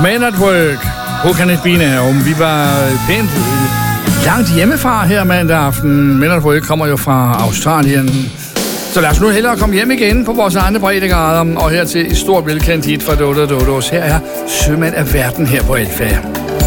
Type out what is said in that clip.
Men at work. Who can it be now? Vi var pænt langt hjemmefra her mandag aften. Men at work kommer jo fra Australien. Så lad os nu hellere komme hjem igen på vores egne breddegrader. Og her til et stort velkendt hit fra Dodo Dodos. Her er Sømand af verden her på Alfa.